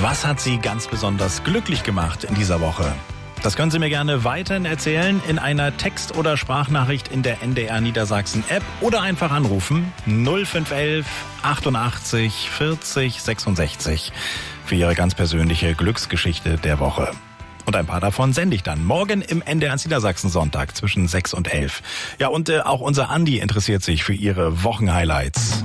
Was hat Sie ganz besonders glücklich gemacht in dieser Woche? Das können Sie mir gerne weiterhin erzählen in einer Text- oder Sprachnachricht in der NDR Niedersachsen App oder einfach anrufen 0511 88 40 66 für Ihre ganz persönliche Glücksgeschichte der Woche. Und ein paar davon sende ich dann morgen im NDR Niedersachsen Sonntag zwischen 6 und 11. Ja, und auch unser Andi interessiert sich für Ihre Wochenhighlights.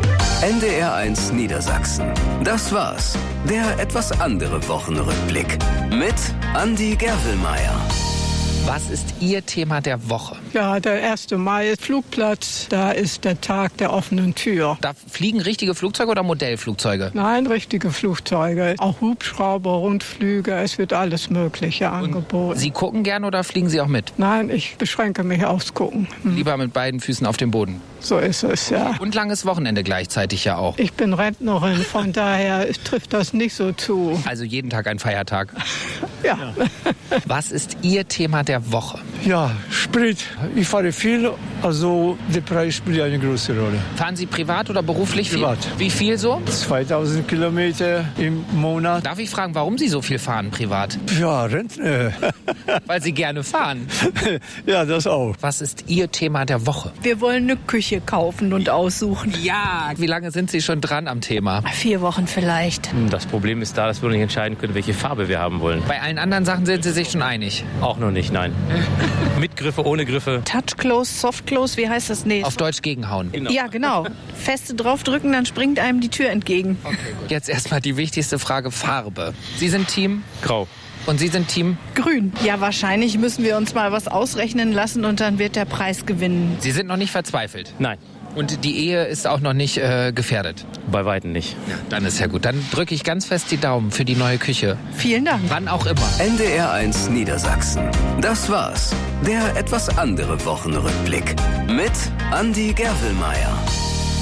NDR1 Niedersachsen. Das war's. Der etwas andere Wochenrückblick mit Andi Gerwelmeier. Was ist Ihr Thema der Woche? Ja, der 1. Mai ist Flugplatz, da ist der Tag der offenen Tür. Da fliegen richtige Flugzeuge oder Modellflugzeuge? Nein, richtige Flugzeuge, auch Hubschrauber, Rundflüge, es wird alles Mögliche angeboten. Sie gucken gern oder fliegen Sie auch mit? Nein, ich beschränke mich aufs Gucken. Lieber mit beiden Füßen auf dem Boden. So ist es, ja. Und langes Wochenende gleichzeitig ja auch. Ich bin Rentnerin, von daher trifft das nicht so zu. Also jeden Tag ein Feiertag. Ja. Was ist Ihr Thema der Woche? Ja, Sprit. Ich fahre viel, also der Preis spielt eine große Rolle. Fahren Sie privat oder beruflich viel? Privat. Wie viel so? 2000 Kilometer im Monat. Darf ich fragen, warum Sie so viel fahren privat? Ja, Rentner. Weil Sie gerne fahren. Ja, das auch. Was ist Ihr Thema der Woche? Wir wollen eine Küche kaufen und aussuchen. Ja, wie lange sind Sie schon dran am Thema? 4 Wochen vielleicht. Das Problem ist da, dass wir nicht entscheiden können, welche Farbe wir haben wollen. Bei allen anderen Sachen sind Sie sich schon einig? Auch noch nicht, nein. Mit Griffe, ohne Griffe. Touch Close, Soft Close, wie heißt das? Nee. Auf Deutsch gegenhauen. Ja, genau. Feste draufdrücken, dann springt einem die Tür entgegen. Okay, gut. Jetzt erstmal die wichtigste Frage, Farbe. Sie sind Team? Grau. Und Sie sind Team? Grün. Ja, wahrscheinlich müssen wir uns mal was ausrechnen lassen und dann wird der Preis gewinnen. Sie sind noch nicht verzweifelt? Nein, Und die Ehe ist auch noch nicht gefährdet? bei Weitem nicht. Ja, dann ist ja gut. Dann drücke ich ganz fest die Daumen für die neue Küche. Vielen Dank. Wann auch immer. NDR1 Niedersachsen. Das war's. Der etwas andere Wochenrückblick mit Andi Gerwelmeier.